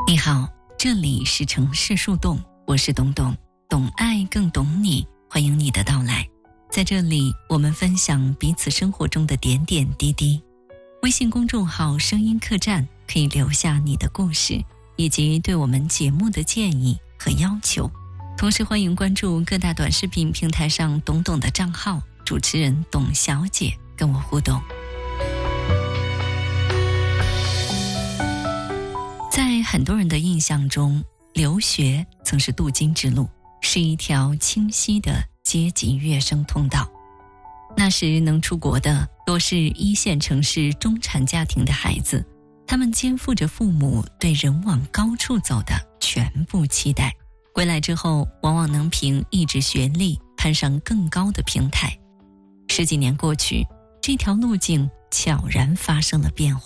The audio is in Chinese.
你好，这里是城市树洞，我是董董，懂爱更懂你，欢迎你的到来。在这里，我们分享彼此生活中的点点滴滴。微信公众号声音客栈可以留下你的故事，以及对我们节目的建议和要求。同时欢迎关注各大短视频平台上董董的账号，主持人董小姐跟我互动。在很多人的印象中，留学曾是镀金之路，是一条清晰的阶级跃升通道。那时能出国的多是一线城市中产家庭的孩子，他们肩负着父母对人往高处走的全部期待，归来之后往往能凭一纸学历攀上更高的平台。10几年过去，这条路径悄然发生了变化。